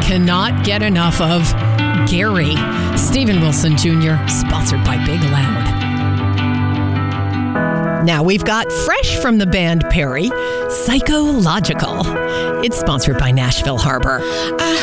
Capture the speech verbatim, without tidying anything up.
cannot get enough of Gary. Steven Wilson Junior, sponsored by Big Loud. Now we've got fresh from the band Perry, Psychological. It's sponsored by Nashville Harbor.